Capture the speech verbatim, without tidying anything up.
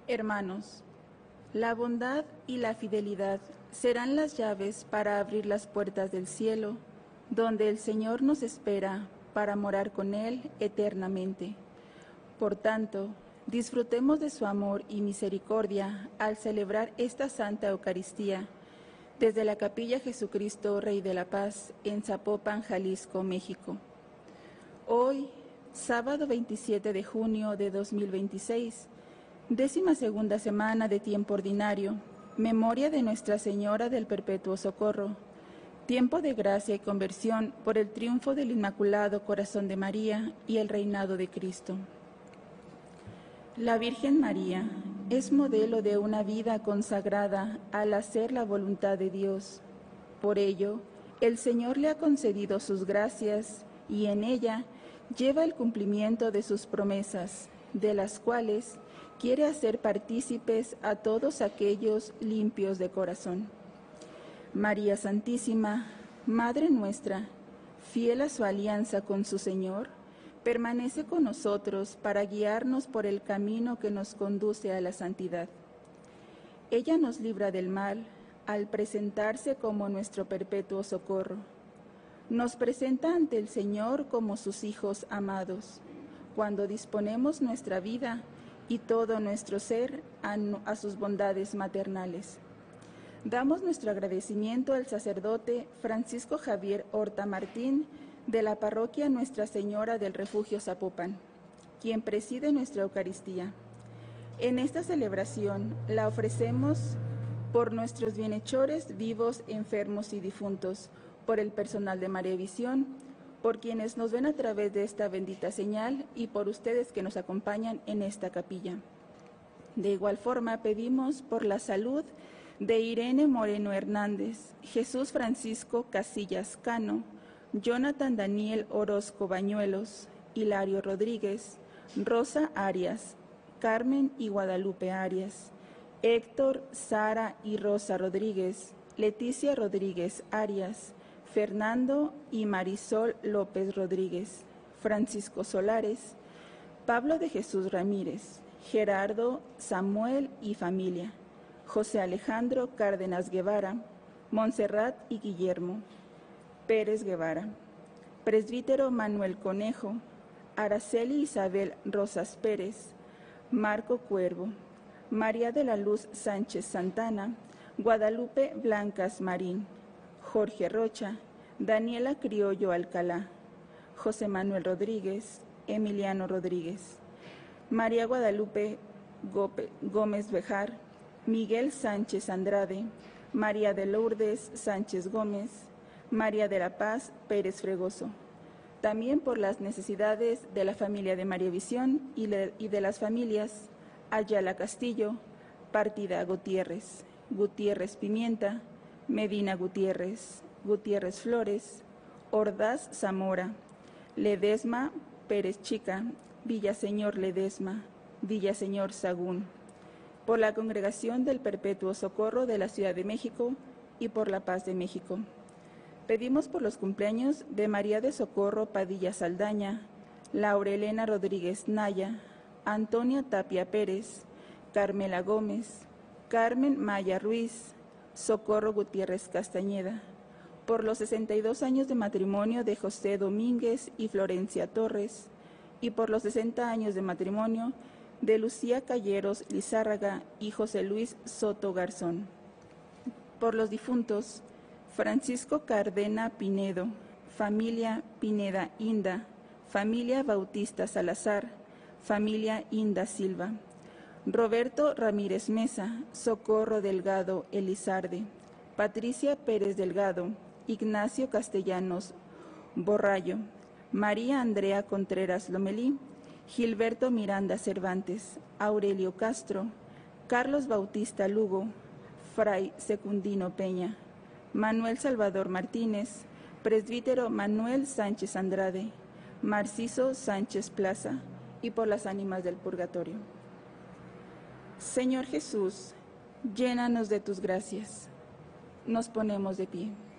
Hermanos, la bondad y la fidelidad serán las llaves para abrir las puertas del cielo, donde el Señor nos espera para morar con Él eternamente. Por tanto, disfrutemos de su amor y misericordia al celebrar esta Santa Eucaristía desde la Capilla Jesucristo Rey de la Paz en Zapopan, Jalisco, México. Hoy, sábado veintisiete de junio de dos mil veintiséis, décima segunda semana de tiempo ordinario, memoria de Nuestra Señora del Perpetuo Socorro, tiempo de gracia y conversión por el triunfo del Inmaculado Corazón de María y el reinado de Cristo. La Virgen María es modelo de una vida consagrada al hacer la voluntad de Dios. Por ello, el Señor le ha concedido sus gracias y en ella lleva el cumplimiento de sus promesas, de las cuales quiere hacer partícipes a todos aquellos limpios de corazón. María Santísima, Madre nuestra, fiel a su alianza con su Señor, permanece con nosotros para guiarnos por el camino que nos conduce a la santidad. Ella nos libra del mal al presentarse como nuestro perpetuo socorro. Nos presenta ante el Señor como sus hijos amados, cuando disponemos nuestra vida y todo nuestro ser a, a sus bondades maternales. Damos nuestro agradecimiento al sacerdote Francisco Javier Horta Martín de la parroquia Nuestra Señora del Refugio Zapopan, quien preside nuestra Eucaristía. En esta celebración la ofrecemos por nuestros bienhechores vivos, enfermos y difuntos, por el personal de María Visión, por quienes nos ven a través de esta bendita señal y por ustedes que nos acompañan en esta capilla. De igual forma pedimos por la salud de Irene Moreno Hernández, Jesús Francisco Casillas Cano, Jonathan Daniel Orozco Bañuelos, Hilario Rodríguez, Rosa Arias, Carmen y Guadalupe Arias, Héctor, Sara y Rosa Rodríguez, Leticia Rodríguez Arias, Fernando y Marisol López Rodríguez, Francisco Solares, Pablo de Jesús Ramírez, Gerardo, Samuel y familia, José Alejandro Cárdenas Guevara, Montserrat y Guillermo Pérez Guevara, presbítero Manuel Conejo, Araceli Isabel Rosas Pérez, Marco Cuervo, María de la Luz Sánchez Santana, Guadalupe Blancas Marín, Jorge Rocha, Daniela Criollo Alcalá, José Manuel Rodríguez, Emiliano Rodríguez, María Guadalupe Gómez Bejar, Miguel Sánchez Andrade, María de Lourdes Sánchez Gómez, María de la Paz Pérez Fregoso. También por las necesidades de la familia de María Visión y de las familias Ayala Castillo, Partida Gutiérrez, Gutiérrez Pimienta, Medina Gutiérrez, Gutiérrez Flores, Ordaz Zamora, Ledesma Pérez Chica, Villaseñor Ledesma, Villaseñor Sagún, por la Congregación del Perpetuo Socorro de la Ciudad de México y por la paz de México. Pedimos por los cumpleaños de María de Socorro Padilla Saldaña, Laurelena Rodríguez Naya, Antonia Tapia Pérez, Carmela Gómez, Carmen Maya Ruiz, Socorro Gutiérrez Castañeda, por los sesenta y dos años de matrimonio de José Domínguez y Florencia Torres, y por los sesenta años de matrimonio de Lucía Calleros Lizárraga y José Luis Soto Garzón. Por los difuntos, Francisco Cardena Pinedo, familia Pineda Inda, familia Bautista Salazar, familia Inda Silva, Roberto Ramírez Mesa, Socorro Delgado Elizarde, Patricia Pérez Delgado, Ignacio Castellanos Borrallo, María Andrea Contreras Lomelí, Gilberto Miranda Cervantes, Aurelio Castro, Carlos Bautista Lugo, Fray Secundino Peña, Manuel Salvador Martínez, presbítero Manuel Sánchez Andrade, Marciso Sánchez Plaza, y por las ánimas del purgatorio. Señor Jesús, llénanos de tus gracias. Nos ponemos de pie.